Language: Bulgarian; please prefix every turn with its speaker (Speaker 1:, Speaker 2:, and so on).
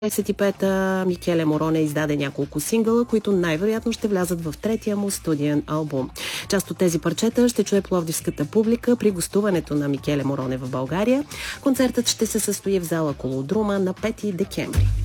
Speaker 1: 25-та Микеле Мороне издаде няколко сингъла, които най-вероятно ще влязат в третия му студиен албум. Част от тези парчета ще чуе пловдивската публика при гостуването на Микеле Мороне в България. Концертът ще се състои в зала Колодрума на 5 декември.